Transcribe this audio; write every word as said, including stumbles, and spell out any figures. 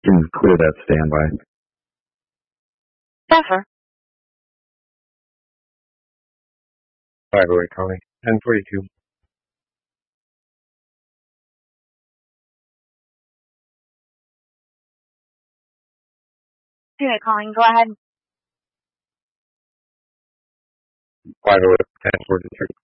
Can clear that standby. Yes, sir. five oh eight calling. ten forty-two. Unit calling, go ahead. five oh eight, ten forty-three.